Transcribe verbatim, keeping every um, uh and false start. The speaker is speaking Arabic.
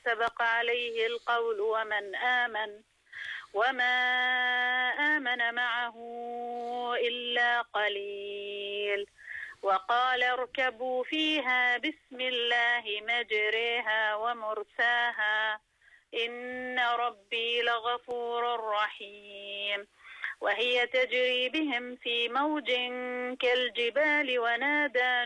سبق عليه القول ومن آمن وما آمن معه إلا قليل. وقال اركبوا فيها بسم الله مجريها ومرساها إن ربي لغفور رحيم. وهي تجري بهم في موج كالجبال ونادى